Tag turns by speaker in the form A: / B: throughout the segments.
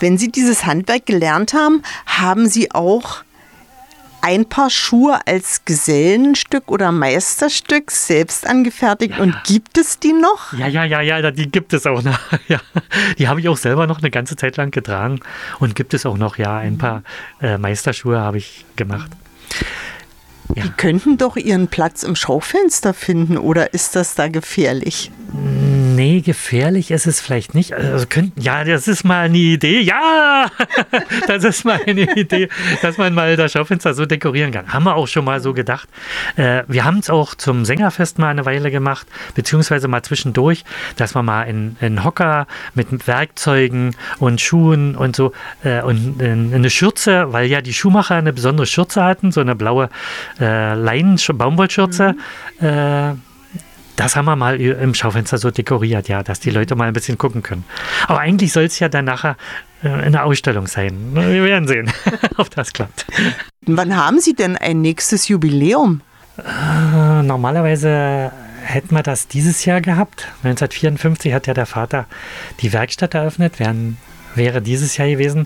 A: Wenn Sie dieses Handwerk gelernt haben, haben Sie auch ein Paar Schuhe als Gesellenstück oder Meisterstück selbst angefertigt und gibt es die noch?
B: Ja, die gibt es auch noch. Ja, die habe ich auch selber noch eine ganze Zeit lang getragen und gibt es auch noch, ja, ein paar Meisterschuhe habe ich gemacht. Ja.
A: Die könnten doch ihren Platz im Schaufenster finden, oder ist das da gefährlich?
B: Nee, gefährlich ist es vielleicht nicht. Also das ist mal eine Idee. Ja, das ist mal eine Idee, dass man mal das Schaufenster so dekorieren kann. Haben wir auch schon mal so gedacht. Wir haben es auch zum Sängerfest mal eine Weile gemacht, beziehungsweise mal zwischendurch, dass man mal in Hocker mit Werkzeugen und Schuhen und so und eine Schürze, weil ja die Schuhmacher eine besondere Schürze hatten, so eine blaue Baumwollschürze. Das haben wir mal im Schaufenster so dekoriert, ja, dass die Leute mal ein bisschen gucken können. Aber eigentlich soll es ja dann nachher eine Ausstellung sein. Wir werden sehen, ob das klappt.
A: Wann haben Sie denn ein nächstes Jubiläum?
B: Normalerweise hätten wir das dieses Jahr gehabt. 1954 hat ja der Vater die Werkstatt eröffnet, wäre dieses Jahr gewesen.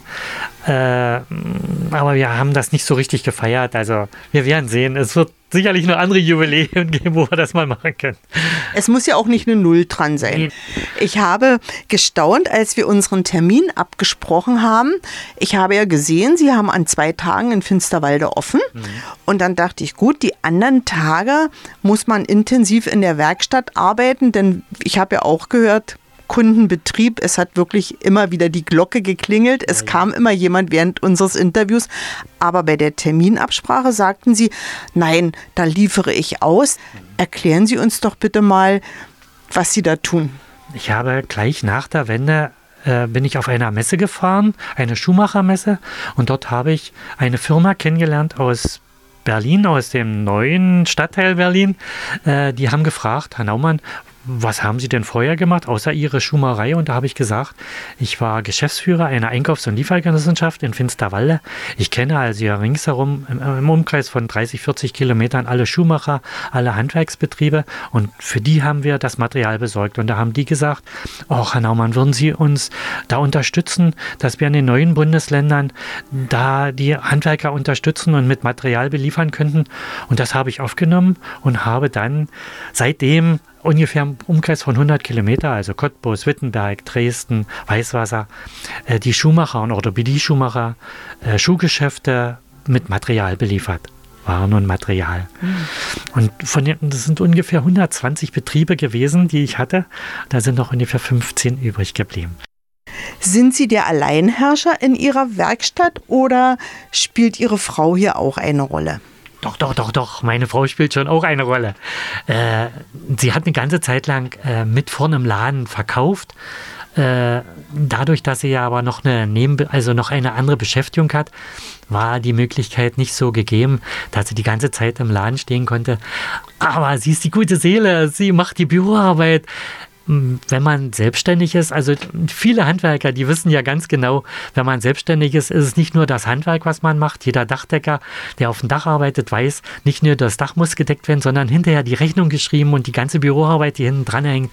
B: Aber wir haben das nicht so richtig gefeiert. Also wir werden sehen. Es wird sicherlich noch andere Jubiläen geben, wo wir das mal machen können.
A: Es muss ja auch nicht eine Null dran sein. Ich habe gestaunt, als wir unseren Termin abgesprochen haben. Ich habe ja gesehen, Sie haben an 2 Tagen in Finsterwalde offen. Und dann dachte ich, gut, die anderen Tage muss man intensiv in der Werkstatt arbeiten, denn ich habe ja auch gehört, Kundenbetrieb, es hat wirklich immer wieder die Glocke geklingelt. Es kam immer jemand während unseres Interviews. Aber bei der Terminabsprache sagten Sie, nein, da liefere ich aus. Erklären Sie uns doch bitte mal, was Sie da tun.
B: Ich habe gleich nach der Wende bin ich auf einer Messe gefahren, eine Schuhmachermesse. Und dort habe ich eine Firma kennengelernt aus Berlin, aus dem neuen Stadtteil Berlin. Die haben gefragt, Herr Naumann, was haben Sie denn vorher gemacht, außer Ihre Schuhmacherei? Und da habe ich gesagt, ich war Geschäftsführer einer Einkaufs- und Liefergenossenschaft in Finsterwalde. Ich kenne also ja ringsherum im Umkreis von 30, 40 Kilometern alle Schuhmacher, alle Handwerksbetriebe. Und für die haben wir das Material besorgt. Und da haben die gesagt, Herr Naumann, würden Sie uns da unterstützen, dass wir in den neuen Bundesländern da die Handwerker unterstützen und mit Material beliefern könnten? Und das habe ich aufgenommen und habe dann seitdem ungefähr im Umkreis von 100 Kilometer, also Cottbus, Wittenberg, Dresden, Weißwasser, die Schuhmacher und Orthopädie-Schuhmacher, Schuhgeschäfte mit Material beliefert. Waren und Material. Und das sind ungefähr 120 Betriebe gewesen, die ich hatte. Da sind noch ungefähr 15 übrig geblieben.
A: Sind Sie der Alleinherrscher in Ihrer Werkstatt oder spielt Ihre Frau hier auch eine Rolle?
B: Doch. Meine Frau spielt schon auch eine Rolle. Sie hat eine ganze Zeit lang mit vorne im Laden verkauft. Dadurch, dass sie ja aber noch noch eine andere Beschäftigung hat, war die Möglichkeit nicht so gegeben, dass sie die ganze Zeit im Laden stehen konnte. Aber sie ist die gute Seele. Sie macht die Büroarbeit. Wenn man selbstständig ist, also viele Handwerker, die wissen ja ganz genau, wenn man selbstständig ist, ist es nicht nur das Handwerk, was man macht. Jeder Dachdecker, der auf dem Dach arbeitet, weiß, nicht nur das Dach muss gedeckt werden, sondern hinterher die Rechnung geschrieben und die ganze Büroarbeit, die hinten dran hängt.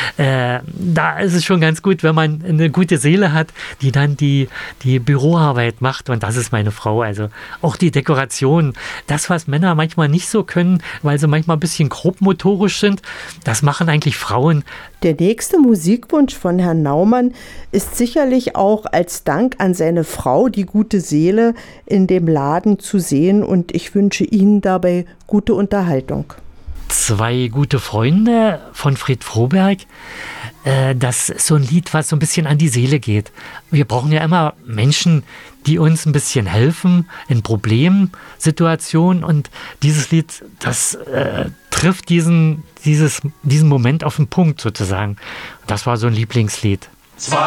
B: Da ist es schon ganz gut, wenn man eine gute Seele hat, die dann die Büroarbeit macht. Und das ist meine Frau. Also auch die Dekoration, das, was Männer manchmal nicht so können, weil sie manchmal ein bisschen grobmotorisch sind, das machen eigentlich Frauen.
A: Der nächste Musikwunsch von Herrn Naumann ist sicherlich auch als Dank an seine Frau, die gute Seele, in dem Laden zu sehen. Und ich wünsche Ihnen dabei gute Unterhaltung.
B: 2 gute Freunde von Fred Froberg. Das ist so ein Lied, was so ein bisschen an die Seele geht. Wir brauchen ja immer Menschen, die uns ein bisschen helfen in Problemsituationen. Und dieses Lied, das trifft diesen Moment auf den Punkt sozusagen. Das war so ein Lieblingslied.